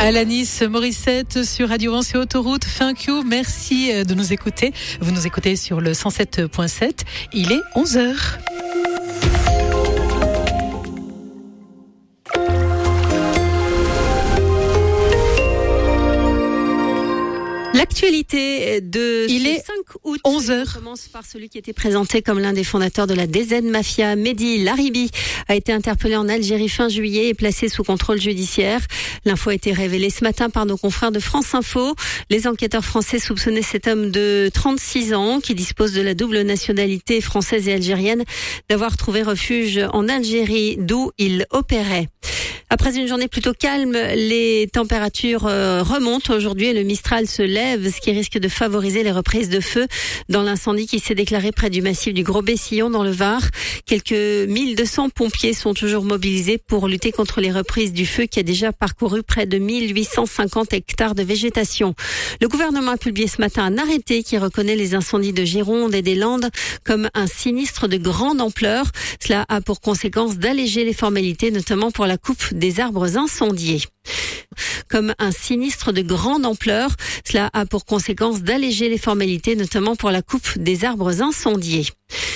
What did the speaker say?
Alanis Morissette sur Radio 1 sur Autoroute. Thank you. Merci de nous écouter. Vous nous écoutez sur le 107.7. Il est 11h. L'actualité de Il est 5 août 11h. commence par celui qui était présenté comme l'un des fondateurs de la DZ Mafia. Mehdi Laribi a été interpellé en Algérie fin juillet et placé sous contrôle judiciaire. L'info a été révélée ce matin par nos confrères de France Info. Les enquêteurs français soupçonnaient cet homme de 36 ans qui dispose de la double nationalité française et algérienne d'avoir trouvé refuge en Algérie d'où il opérait. Après une journée plutôt calme, les températures remontent aujourd'hui et le Mistral se lève, ce qui risque de favoriser les reprises de feu dans l'incendie qui s'est déclaré près du massif du Gros-Bessillon dans le Var. Quelques 1200 pompiers sont toujours mobilisés pour lutter contre les reprises du feu qui a déjà parcouru près de 1850 hectares de végétation. Le gouvernement a publié ce matin un arrêté qui reconnaît les incendies de Gironde et des Landes comme un sinistre de grande ampleur. Cela a pour conséquence d'alléger les formalités, notamment pour la coupe des arbres incendiés. Comme un sinistre de grande ampleur, cela a pour conséquence d'alléger les formalités, notamment pour la coupe des arbres incendiés.